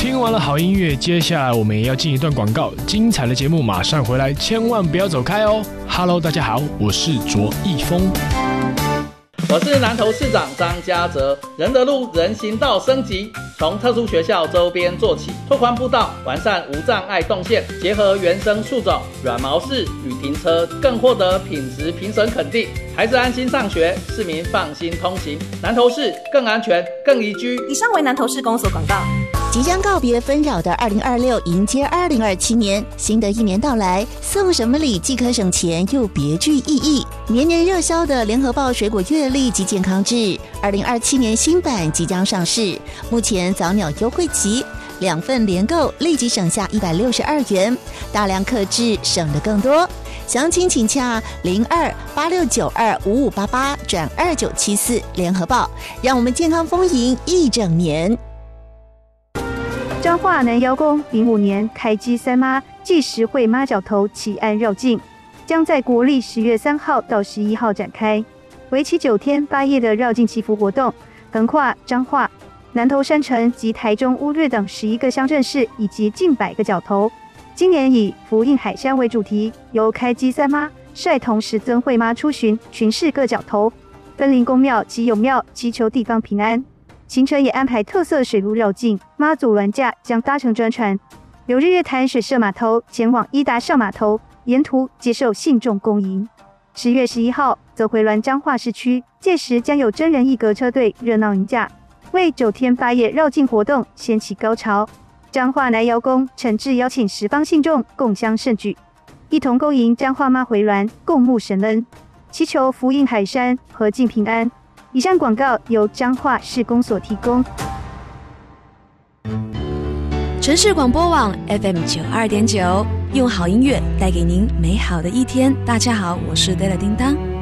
听完了好音乐，接下来我们也要进一段广告，精彩的节目马上回来，千万不要走开哦。Hello， 大家好，我是卓一峰。 我是南投市长张家泽。仁德路人行道升级，从特殊学校周边做起，拓宽步道，完善无障碍动线，结合原生树种、软毛式与停车，更获得品质评审肯定。孩子安心上学，市民放心通行，南投市更安全、更宜居。 以上为南投市公所广告。 即将告别纷扰的2026，迎接2027年，新的一年到来，送什么礼既可省钱又别具意义。年年热销的联合报水果月历及健康志，2027年新版即将上市，目前早鸟优惠期，2份连购立即省下162元，大量客制省得更多。详情请洽02-8692-5588-2974联合报，让我们健康丰盈一整年。 彰化南窑宫05年开基三妈祭实惠妈角头祈安绕境，将在国历10月3号到11号展开，为期9天8夜的绕境祈福活动，横跨彰化、南投山城及台中乌日等11个乡镇市以及近100个角头。今年以福印海山为主题，由开基三妈率同10尊惠妈出巡，巡视各角头，分灵公庙及永庙，祈求地方平安。行程也安排特色水路绕境，妈祖銮驾将搭乘专船，由日月潭水社码头前往伊达邵码头，沿途接受信众恭迎。10月11号则回銮彰化市区，届时将有真人一格车队热闹迎驾，为9天8夜绕境活动掀起高潮。彰化南窑宫诚挚邀请10方信众共襄盛举，一同恭迎彰化妈回銮，共沐神恩，祈求福印海山和境平安。以上广告由彰化市公所提供。 城市广播网 FM 92.9，用好音乐带给您美好的一天。大家好，我是 Della 叮当。